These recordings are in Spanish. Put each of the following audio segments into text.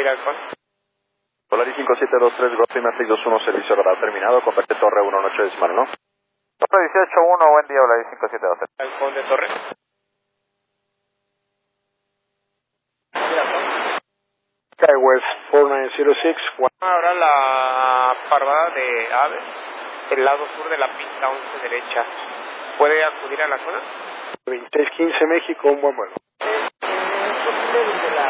Miguel Halcón. Polaris 5723, Golf Lima 621, servicio radar terminado, contacte Torre 1 noche decimal, ¿no? Torre 181, buen día, Polaris 5723. Halcón de Torre. SkyWest 4906. Ahora la parvada de aves, el lado sur de la pista 11 derecha. ¿Puede acudir a la zona? 2615 México, un buen vuelo. Desde la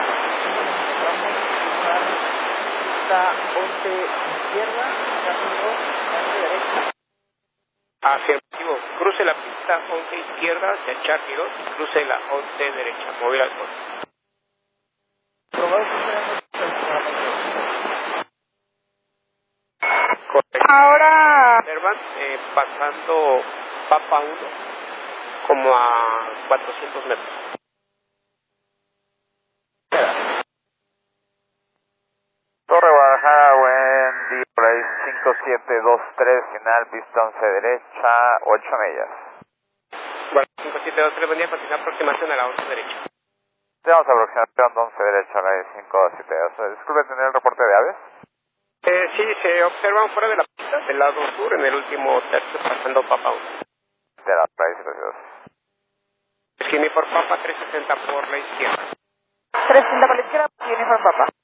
pista 11 izquierda, camino 11 derecha. Afirmativo. Cruce la pista 11 izquierda hacia Charlie 2, cruce la 11 derecha. Móvil Halcón. Correcto. Ahora, Observan pasando Papa 1 como a 400 metros. Torre Guadalajara, buen día, Polaris 5723, final, pista 11 derecha, 8 millas. Bueno, 5723, buen día, continúa aproximación a la 11 derecha. Tenemos aproximación 11 derecha, Polaris 5723. Disculpe, ¿tener el reporte de aves? Sí, se observan fuera de la pista, del lado sur, en el último tercio, pasando Papa 1. De la Polaris 52. Skinny por Papa, 360 por la izquierda. 360 por la izquierda, Uniform Papa.